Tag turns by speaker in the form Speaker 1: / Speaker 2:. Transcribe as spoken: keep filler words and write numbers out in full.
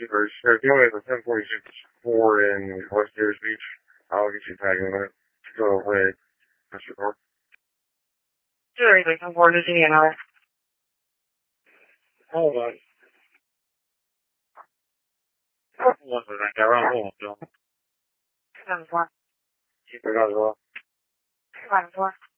Speaker 1: Super. Sure, if you want to have a ten forty-six four in West Deers Beach, I'll get you tagged in a minute. Go away. That's your car.
Speaker 2: Sure, you can forward it to me another.
Speaker 1: Hold on. Hold on for that guy. Hold on.
Speaker 2: Seven four.
Speaker 1: Keep it as well.
Speaker 2: Seven four.